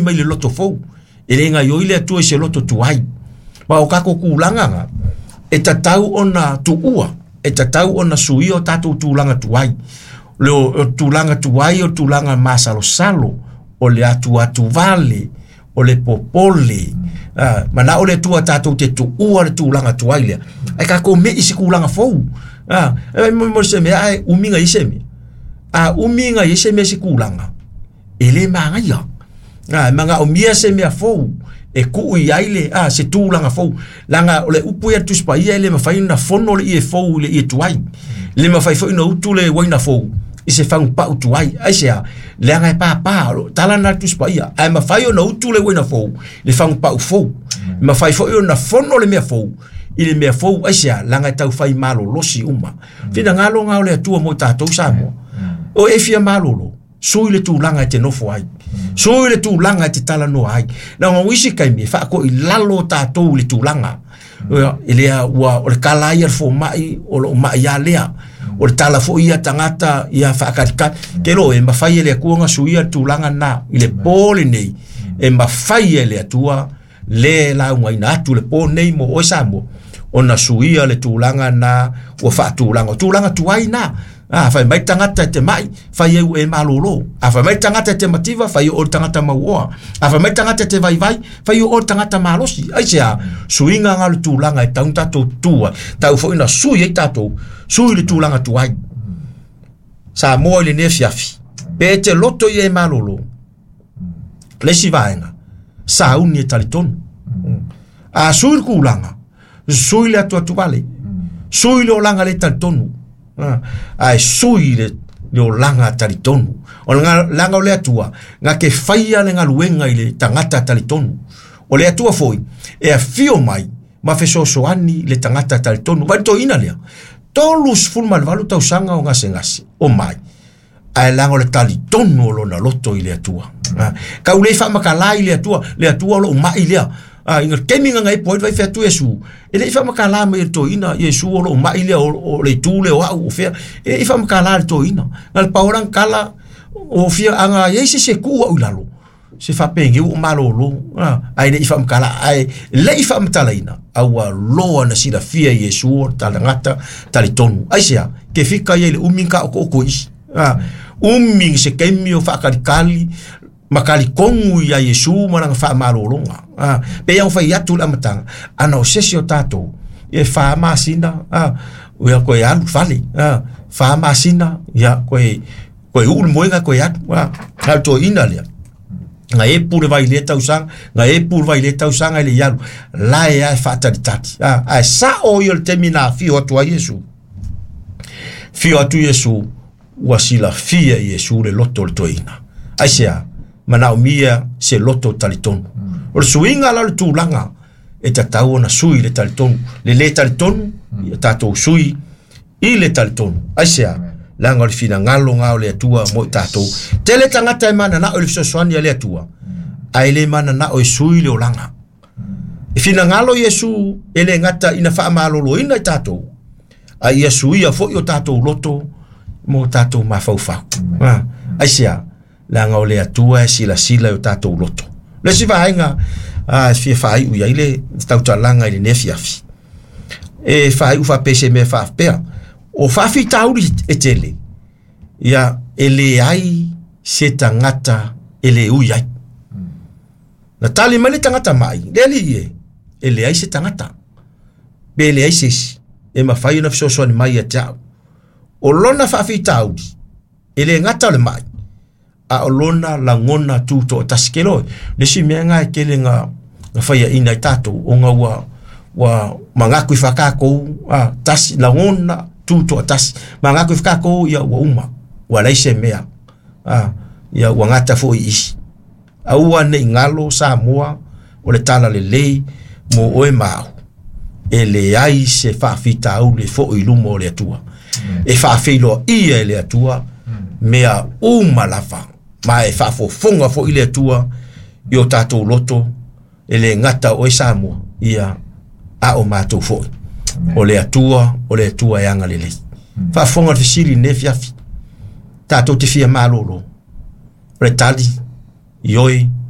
mai le loto fou ele nga yo ile tu se loto tuai ma o kako kulanga e tatau ona tuua e tatau ona sui o tatu tulanga tuai le tulanga tuai o tulanga masalo salo o le atu vale o le popole mana o le tua tatu te tuua le tulanga tuai le ai kako me isi kulanga fou mo se me ai uminga isemi uminga isemi si kulanga ele manga ya manga o mia se mea fou e ku i aile se tūlanga fou langa o le upu ia tuspa ia le mawhai na fono le i e fou le i e tuai le mawhai fo ina utu le waina fou i se whangu pa utuai aisea le anga e pā tala na tuspa ia ai mawhai o na utu le waina fou le whangu pa u fou mawhai fo ina na fono le mea fou i le mea fou aisea langa e tau whai malo losi uma fina ngalo ngao le atua mo tātou Samoa o e fia malolo sui le tūlanga e te nofo ai sui le tūlanga e te tala no ai na ngā wisi kai me whaako i lalo tātou le tūlanga elea ua o le kalai ar fo mai o le mai a lea o le tala fo ia tangata ia whakarika kero e mawhai ele kuanga sui ar tūlanga na i le pōle nei e mawhai ele atua le launga ina atu le pō nei mo o Samoa o na sui le tūlanga na ua wha tūlanga tuai na fai mai tangata te mai fai eu e malolo fai mai tangata te mativa fai o tangata maua fai mai tangata te vai fai o tangata malosi aisea suinga ngalu tūlanga e taun tatou tua tau fo ina sui e tatou sui le tūlanga tuai Samoa le ne fiafi pe te loto i e malolo le si vaenga sa uni e talitonu sui le kulanga sui le atua tuale sui le olanga le talitonu ai sui le o langa talitonu o langa o le atua nga ke faia le ngaluenga i le tangata talitonu o le atua foi e a fio mai ma fesosoani le tangata talitonu vai to ina lea tolus fulma le valu tausanga o ngase o mai ai langa o le talitonu o lona loto i le atua ka ule fa makala i le atua lo mai lea inga keminga ngai poit vai fetu Yesu ele ifa makala me to ina Yesu o mai le o le tule o au fe ele ifa makala to ina ngal pauran kala o fia anga Yesu se ku o lalo se fa pengi o malolo ai le ifa makala ai le ifa mtalaina au lo na sila fia Yesu talangata talitonu aisia ke fika ele uminka o ko is uming se kemio fa kali makali kongu ya Yesu maranga fa malolonga pe yang fa yatu la matanga ana osesio tato e fa masina ya ko ya fali fa masina ya ko ul moenga ko ya to inalia nga e pure vai leta usanga ile yalu la ya fa tati a sa o yo termina fi o to Yesu wasila fia Yesu le loto toina asia manao mia se loto talitonu o suinga la tūlanga e tatau na sui le talitonu le talitonu tatou sui i le talitonu aisia langa o le fina ngalo ngao le atua mo tatou tele tangata e mana na o le fisosoani le atua ai le mana na o sui le olanga e fina ngalo Yesu ele ngata ina wha malolo ina tatou a ia sui a fo i o tatou loto mo tatou mafaufau aisia langa o le atua e sila o tatou loto le si vaenga fia fai u yaile tau talanga ile nefiafi e fai u fa pese me fa pea o fa fi tauri etele ya ele ai se tangata ele u yai na tali mali tangata mai deli ele ai se tangata bele ai se e ma fai na fiso so ni mai ya o lona fa fi tauri ele ngata le mai a olona la ngona tuto taskelo le si menga kele nga faya ina tato onga wa mangaku ifakako tas la ngona tuto tas mangaku ifakako ya wa uma wala isemea ya wangata fo is au ane ngalo Samoa o le tala le lei mo oe mau ele ai se fa fita au le fo ilumo le atua e fa filo ia le atua mea uma lava mai fa fo fonga fo ile tua yo tato loto ele ngata o Samoa ia a o mato fo o le atua yanga lele fa fonga de sili ne fiafi tato te fia malolo retali yoi